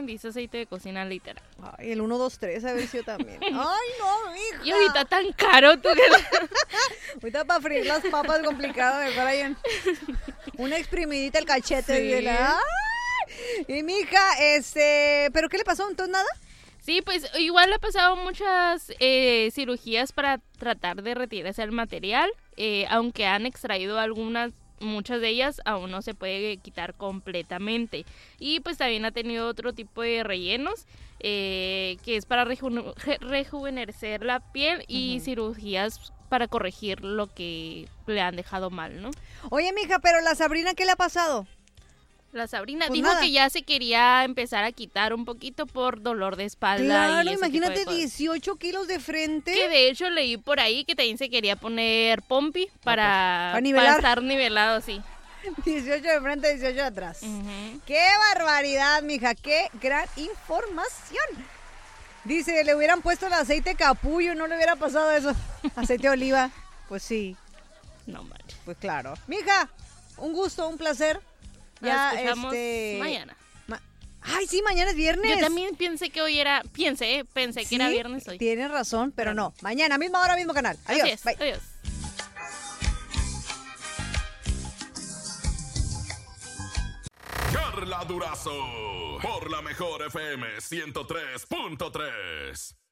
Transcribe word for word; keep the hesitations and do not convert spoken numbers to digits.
dice aceite de cocina literal. Ay, el uno, dos, tres, a ver si yo también. Ay, no, hija. Y ahorita tan caro, tú que... Ahorita para freír las papas complicado, mejor hay un, una exprimidita el cachete. Sí. De la... Y mija, este, ¿pero qué le pasó? ¿Entonces nada? Sí, pues igual ha pasado muchas eh, cirugías para tratar de retirarse el material, eh, aunque han extraído algunas, muchas de ellas aún no se puede quitar completamente. Y pues también ha tenido otro tipo de rellenos, eh, que es para reju- rejuvenecer la piel y uh-huh. cirugías para corregir lo que le han dejado mal, ¿no? Oye, mija, pero la Sabrina, ¿qué le ha pasado? La Sabrina pues dijo nada. que ya se quería empezar a quitar un poquito por dolor de espalda. Claro, y ese imagínate tipo de dieciocho kilos de frente. Que de hecho leí por ahí que también se quería poner pompi para, para, para estar nivelado, sí. dieciocho de frente, dieciocho de atrás. Uh-huh. ¡Qué barbaridad, mija! ¡Qué gran información! Dice, le hubieran puesto el aceite capullo, no le hubiera pasado eso. Aceite de oliva, pues sí. No manches. Pues claro. Mija, un gusto, un placer. Ya, Nos escuchamos este... mañana. Ma... Ay, sí, mañana es viernes. Yo también pensé que hoy era, pensé, pensé ¿Sí? que era viernes hoy. Tienes razón, pero no. Mañana, misma hora, mismo canal. Adiós. Así es, bye. Adiós. Carla Durazo, por la mejor F M ciento tres punto tres.